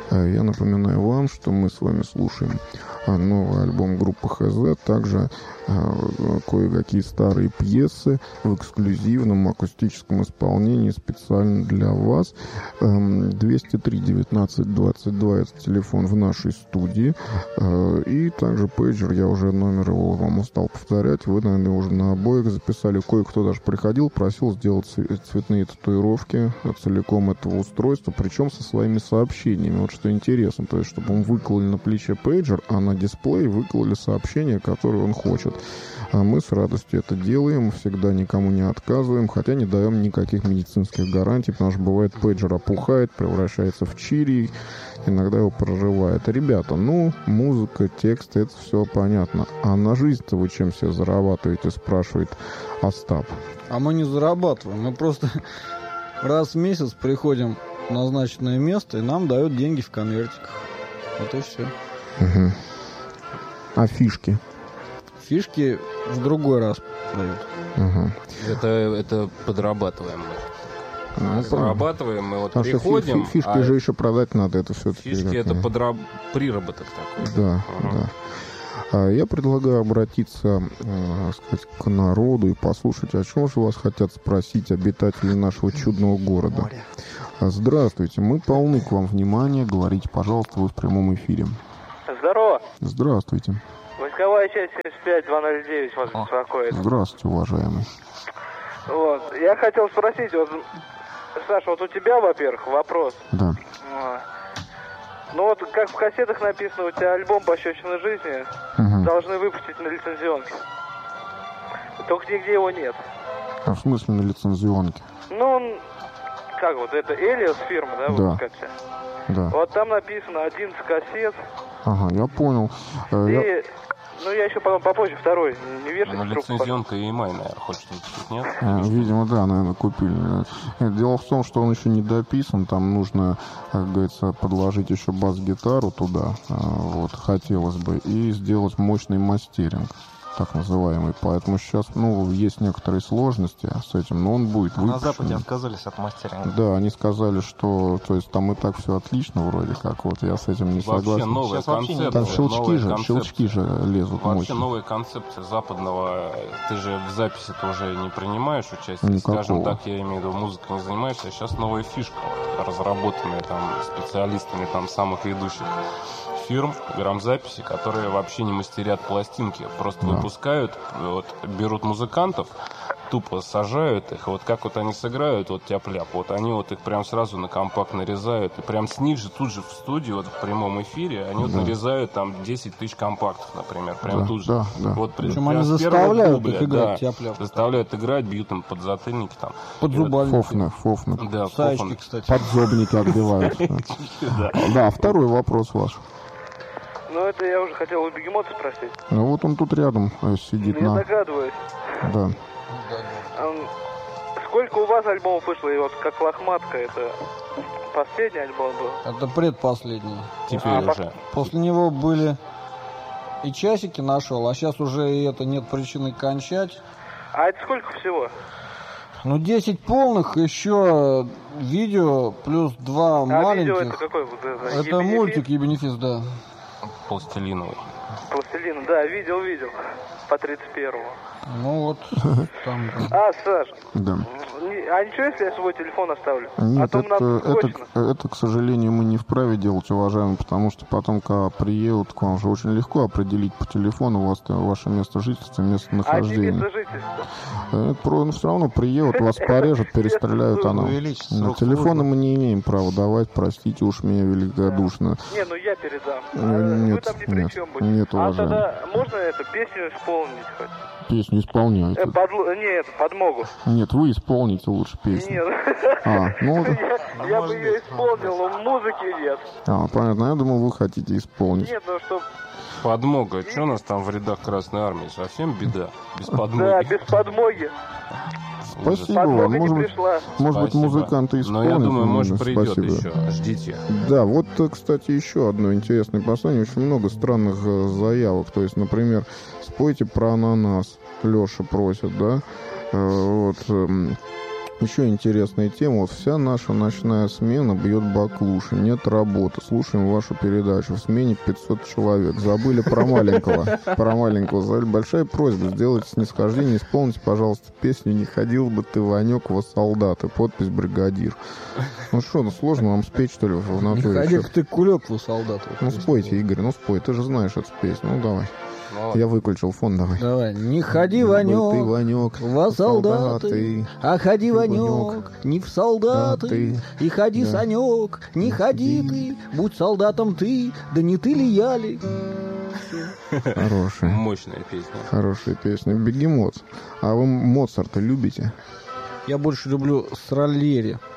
Я напоминаю вам, что мы с вами слушаем новый альбом группы ХЗ, также кое-какие старые пьесы в эксклюзивном акустическом исполнении специально для вас. 203-19-22 это телефон в нашей студии. И также пейджер, я уже номер его вам устал повторять. Вы, наверное, уже на обоих записали. Кое-кто даже приходил, просил сделать цветные татуировки целиком этого устройства, причем со своими сообщениями. Вот что интересно, то есть, чтобы он выкололи на плече пейджер, а на дисплей выкололи сообщения, которые он хочет. А мы с радостью это делаем, всегда никому не отказываем, хотя не даем никаких медицинских гарантий, потому что бывает пейджер опухает, превращается в чири, иногда его прорывает. Ребята, музыка, текст, это все понятно. А на жизнь-то вы чем себе зарабатываете, спрашивает Остап. А мы не зарабатываем, мы просто раз в месяц приходим в назначенное место, и нам дают деньги в конвертиках. Вот и все. Угу. А фишки? Фишки в другой раз дают. Угу. Это подрабатываем мы. Зарабатываем, мы вот приходим. Фишки же еще продать надо, это все-таки. Фишки это приработок такой. Да, да. Я предлагаю обратиться, сказать, к народу и послушать, о чем же вас хотят спросить обитатели нашего чудного города. Здравствуйте, мы полны к вам внимания. Говорите, пожалуйста, вы в прямом эфире. Здорово. Здравствуйте. Войсковая часть 75-209 вас беспокоит. Здравствуйте, уважаемый. Вот. Я хотел спросить, вот, Саша, вот у тебя, во-первых, вопрос. Да. Ну вот, как в кассетах написано, у тебя альбом «Пощечина жизни» должны выпустить на лицензионке. Только нигде его нет. А в смысле на лицензионке? Ну, как вот, это Элиас фирма, да? Да. Вот, как-то. Да. Вот там написано 11 кассет. Ага, я понял. Я еще потом попозже второй. Не вешайте трубку. Лицензионка EMI, наверное, хочешь написать, нет? Видимо, да, наверное, купили. Дело в том, что он еще не дописан. Там нужно, как говорится, подложить еще бас-гитару туда. Вот, хотелось бы. И сделать мощный мастеринг, так называемый. Поэтому сейчас, есть некоторые сложности с этим, но он будет выпущен. На Западе отказались от мастеринга. Да, они сказали, что, то есть, там и так все отлично вроде как, вот я с этим не согласен. Новая концепция. Там щелчки же лезут. Вообще мощно. Новая концепция западного, ты же в записи-то уже не принимаешь участие, Никакого. скажем так, я имею в виду, музыкой не занимаешься, а сейчас новая фишка, разработанная там специалистами там самых ведущих фирм грамзаписи, которые вообще не мастерят пластинки, просто выпускают, вот, берут музыкантов, тупо сажают их, вот как вот они сыграют, вот тяп-ляп, вот они вот их прям сразу на компакт нарезают, и прям с них же тут же в студии, вот в прямом эфире, они вот нарезают там 10 тысяч компактов, например, прям тут же. Вот, причем они заставляют их играть тяп-ляп. Заставляют играть, бьют им подзатыльники там. Подзубальники. Фофны. Да, Саечки, кстати. Подзобники отбивают. Да, второй вопрос ваш. Ну, это я уже хотел у Бегемота спросить. Ну, вот он тут рядом сидит. Я догадываюсь. Да. Сколько у вас альбомов вышло? И вот как «Лохматка» это последний альбом был? Это предпоследний. Теперь уже. После него были и часики нашел, а сейчас уже и это нет причины кончать. А это сколько всего? 10 полных, еще видео, плюс 2 маленьких. Видео это какой? Это мультик «Ебенефис», да. Пластилиновый. Пластилин, да, видел. По 31-му. Ну вот. Там. Саш. Да. А ничего, если я свой телефон оставлю? Нет, это, к сожалению, мы не вправе делать, уважаемый, потому что потом, когда приедут к вам, же очень легко определить по телефону ваше место жительства, местонахождения. А не место жительства? Все равно приедут, вас порежут, перестреляют. На телефоны мы не имеем права давать, простите уж меня великодушно. Не, я передам. Нет, вы там ни при чем будете. Нет, уважаемый. Тогда можно эту песню исполнить хоть? Песню исполняйте. Подмогу. Нет, вы исполните лучше песню. Нет. Я бы ее исполнил, но музыки нет. Понятно. Я думал, вы хотите исполнить. Нет, что... Подмога. Что у нас там в рядах Красной Армии? Совсем беда. Без подмоги. Да, без подмоги. Спасибо вам. Может быть, музыканты исполнят. Но я думаю, может, придет еще. Ждите. Да, вот, кстати, еще одно интересное послание. Очень много странных заявок. То есть, например, спойте про ананас. Леша просит, да? Вот. Еще интересная тема. Вот вся наша ночная смена бьет баклуши. Нет работы. Слушаем вашу передачу. В смене 500 человек. Забыли про маленького. Про маленького. Большая просьба. Сделайте снисхождение. Исполните, пожалуйста, песню «Не ходил бы ты, Ванек, во солдаты». Подпись «Бригадир». Ну что, сложно вам спеть, что ли, в натуре? Не ходи, ты кулек, во солдаты. Ну спойте, Игорь, спой. Ты же знаешь эту песню. Ну давай. Я выключил фон, давай. Давай. Не ходи, Ванек, ты, Ванек, во солдаты, а ходи, Ванек, не в солдаты. И ходи, Санек, не ходи ты, будь солдатом ты, да не ты ли я ли. Хорошая. Мощная песня. Хорошая песня. Бегемот. А вы Моцарта любите? Я больше люблю Сальери.